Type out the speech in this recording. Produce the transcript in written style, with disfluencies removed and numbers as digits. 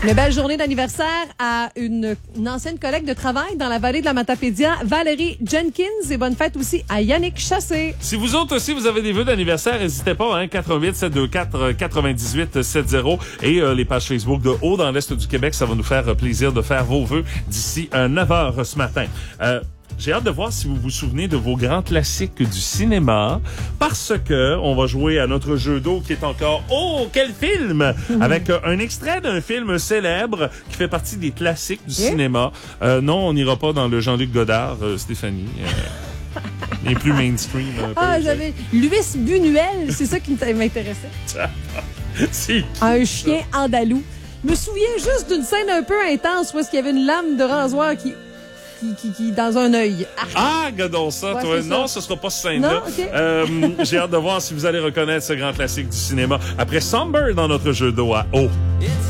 Une belle journée d'anniversaire à une ancienne collègue de travail dans la vallée de la Matapédia, Valérie Jenkins. Et bonne fête aussi à Yannick Chassé. Si vous autres aussi, vous avez des vœux d'anniversaire, n'hésitez pas, 88-724-9870 et les pages Facebook de Haut dans l'Est du Québec. Ça va nous faire plaisir de faire vos vœux d'ici 9h ce matin. J'ai hâte de voir si vous vous souvenez de vos grands classiques du cinéma, parce que on va jouer à notre jeu d'eau qui est encore « Oh, quel film! » avec un extrait d'un film célèbre qui fait partie des classiques du cinéma. Non, on n'ira pas dans le Jean-Luc Godard, Stéphanie. Les plus mainstream. J'avais Luis Buñuel, c'est ça qui m'intéressait. C'est un chien andalou. Je me souviens juste d'une scène un peu intense où est-ce qu'il y avait une lame de rasoir qui dans un œil. Regardons ça, ouais, toi. Non, ça. ce sera pas ce scène-là. Okay. J'ai hâte de voir si vous allez reconnaître ce grand classique du cinéma après Somber dans notre jeu d'eau à eau.